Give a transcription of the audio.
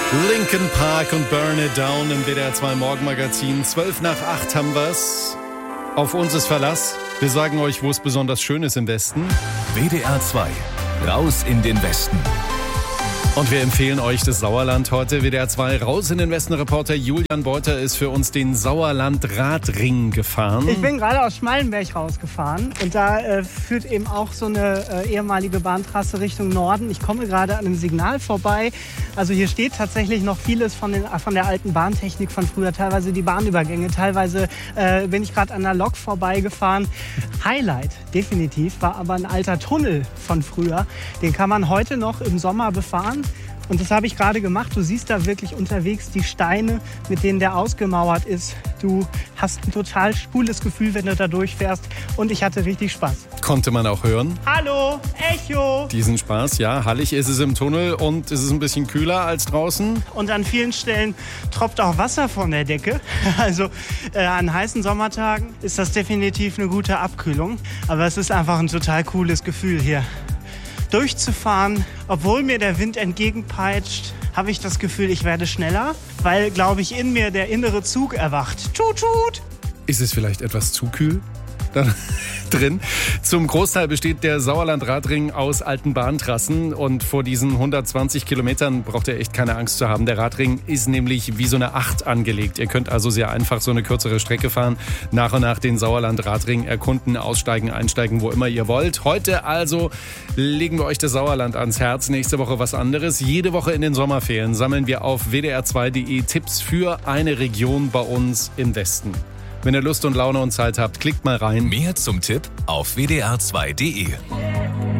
Linkin Park und Burn It Down im WDR 2 Morgenmagazin. 7:12 haben wir's. Auf uns ist Verlass. Wir sagen euch, wo es besonders schön ist im Westen. WDR 2, raus in den Westen. Und wir empfehlen euch das Sauerland heute. WDR 2 raus in den Westen. Reporter Julian Beuter ist für uns den Sauerland-Radring gefahren. Ich bin gerade aus Schmallenberg rausgefahren und da führt eben auch so eine ehemalige Bahntrasse Richtung Norden. Ich komme gerade an einem Signal vorbei. Also hier steht tatsächlich noch vieles von der alten Bahntechnik von früher. Teilweise die Bahnübergänge, teilweise bin ich gerade an einer Lok vorbeigefahren. Highlight definitiv war aber ein alter Tunnel von früher. Den kann man heute noch im Sommer befahren. Und das habe ich gerade gemacht. Du siehst da wirklich unterwegs die Steine, mit denen der ausgemauert ist. Du hast ein total schwules Gefühl, wenn du da durchfährst. Und ich hatte richtig Spaß. Konnte man auch hören. Hallo, Echo! Diesen Spaß, ja. Hallig ist es im Tunnel und es ist ein bisschen kühler als draußen. Und an vielen Stellen tropft auch Wasser von der Decke. Also an heißen Sommertagen ist das definitiv eine gute Abkühlung. Aber es ist einfach ein total cooles Gefühl hier durchzufahren. Obwohl mir der Wind entgegenpeitscht, habe ich das Gefühl, ich werde schneller, weil, glaube ich, in mir der innere Zug erwacht. Tut, tut! Ist es vielleicht etwas zu kühl da drin? Zum Großteil besteht der Sauerland-Radring aus alten Bahntrassen und vor diesen 120 Kilometern braucht ihr echt keine Angst zu haben. Der Radring ist nämlich wie so eine Acht angelegt. Ihr könnt also sehr einfach so eine kürzere Strecke fahren, nach und nach den Sauerland-Radring erkunden, aussteigen, einsteigen, wo immer ihr wollt. Heute also legen wir euch das Sauerland ans Herz, nächste Woche was anderes. Jede Woche in den Sommerferien sammeln wir auf wdr2.de Tipps für eine Region bei uns im Westen. Wenn ihr Lust und Laune und Zeit habt, klickt mal rein. Mehr zum Tipp auf wdr2.de.